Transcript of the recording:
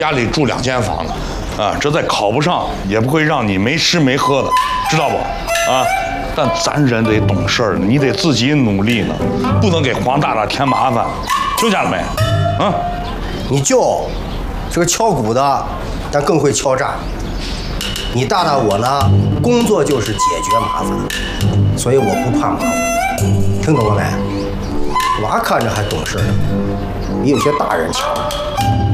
家里住2间房子，啊，这再考不上也不会让你没吃没喝的，知道不？啊，但咱人得懂事儿，你得自己努力呢，不能给黄大大添麻烦，听见了没？啊， 你舅是个敲鼓的，但更会敲诈。你大大我呢，工作就是解决麻烦，所以我不怕麻烦，听懂了没？娃看着还懂事呢，比有些大人强。